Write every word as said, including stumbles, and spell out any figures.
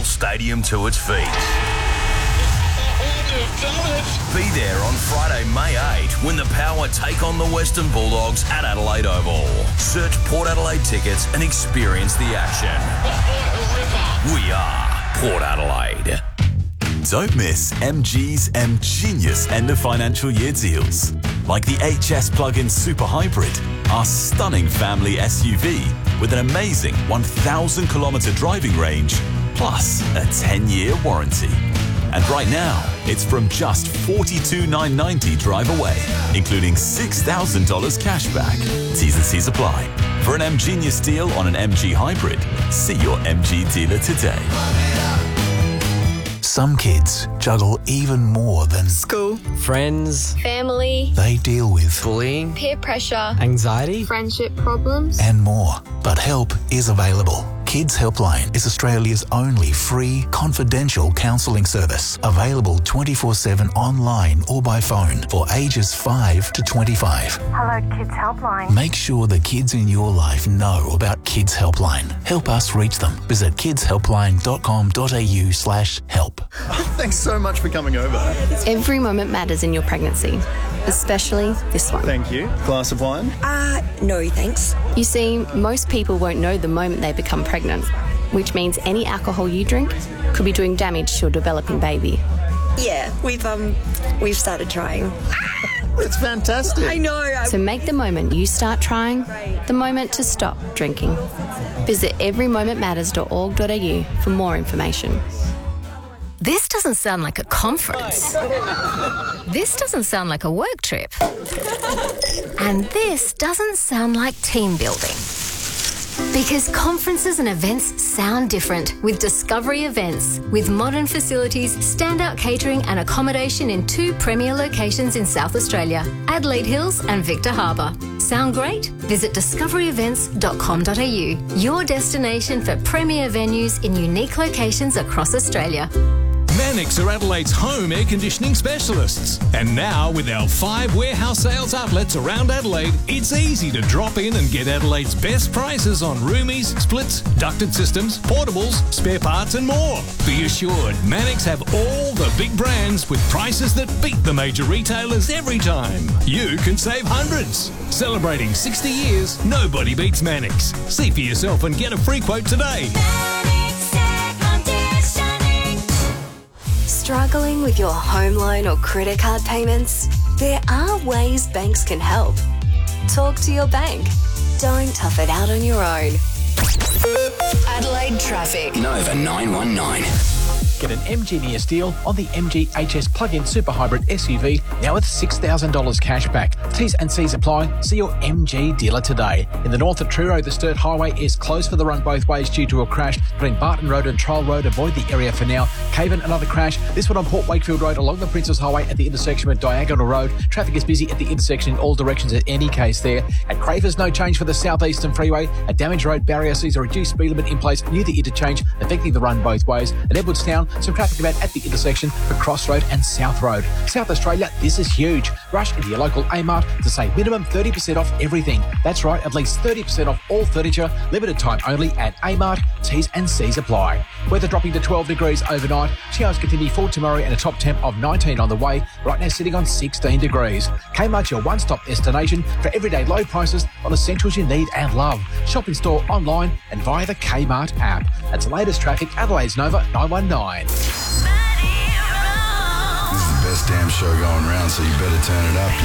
Memorial Stadium to its feet. Be there on Friday, May eighth, when the Power take on the Western Bulldogs at Adelaide Oval. Search Port Adelaide tickets and experience the action. We are Port Adelaide. Don't miss M G's M Genius end of financial year deals. Like the H S plug-in Super Hybrid, our stunning family S U V with an amazing one thousand kilometre driving range, plus a ten-year warranty. And right now, it's from just forty-two thousand nine hundred ninety dollars drive away, including six thousand dollars cash back. T's and C's apply. For an M Genius deal on an M G Hybrid, see your M G dealer today. Some kids juggle even more than school, friends, family. They deal with bullying, peer pressure, anxiety, friendship problems, and more. But help is available. Kids Helpline is Australia's only free, confidential counselling service, available twenty-four seven online or by phone for ages five to twenty-five. Hello, Kids Helpline. Make sure the kids in your life know about Kids Helpline. Help us reach them. Visit kidshelpline.com.au slash help. Thanks so much for coming over. Every moment matters in your pregnancy, especially this one. Thank you. Glass of wine? Uh, no, thanks. You see, most people won't know the moment they become pregnant, which means any alcohol you drink could be doing damage to a developing baby. Yeah, we've um, we've started trying. That's fantastic. I know. I... So make the moment you start trying the moment to stop drinking. Visit every moment matters dot org dot a u for more information. This doesn't sound like a conference. This doesn't sound like a work trip. And this doesn't sound like team building. Because conferences and events sound different with Discovery Events. With modern facilities, standout catering and accommodation in two premier locations in South Australia, Adelaide Hills and Victor Harbour. Sound great? Visit discovery events dot com dot a u, your destination for premier venues in unique locations across Australia. Mannix are Adelaide's home air conditioning specialists. And now, with our five warehouse sales outlets around Adelaide, it's easy to drop in and get Adelaide's best prices on roomies, splits, ducted systems, portables, spare parts and more. Be assured, Mannix have all the big brands with prices that beat the major retailers every time. You can save hundreds. Celebrating sixty years, nobody beats Mannix. See for yourself and get a free quote today. Struggling with your home loan or credit card payments? There are ways banks can help. Talk to your bank. Don't tough it out on your own. Adelaide traffic. Nova nine one nine. Get an M Genius deal on the M G H S plug-in Super Hybrid S U V now with six thousand dollars cash back. T's and C's apply. See your M G dealer today. In the north at Truro, the Sturt Highway is closed for the run both ways due to a crash between Barton Road and Troll Road. Avoid the area for now. Cavan, another crash. This one on Port Wakefield Road along the Princes Highway at the intersection with Diagonal Road. Traffic is busy at the intersection in all directions at any case there. At Cravers, no change for the Southeastern Freeway. At Damage Road, barrier sees a reduced speed limit in place near the interchange, affecting the run both ways. At Edwardstown, some traffic about at the intersection for Cross Road and South Road. South Australia, this is huge. Rush into your local A-Mart to save minimum thirty percent off everything. That's right, at least thirty percent off all furniture, limited time only at A-Mart. T's and C's apply. Weather dropping to twelve degrees overnight. Showers continue for tomorrow and a top temp of nineteen on the way. Right now sitting on sixteen degrees. Kmart, your one-stop destination for everyday low prices on essentials you need and love. Shop in store, online and via the Kmart app. That's the latest traffic. Adelaide's Nova nine one nine. This is the best damn show going around, so you better turn it up.